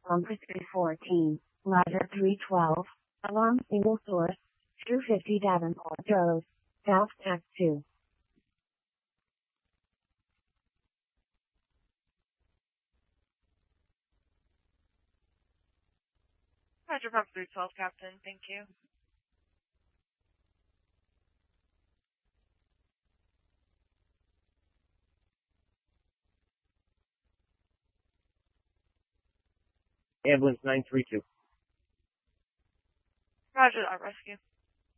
Compass 314, ladder 312, alarm single source, 250 Davenport Road, South Tac 2. Roger, Pump 312, Captain. Thank you. Ambulance 932. Roger that, rescue.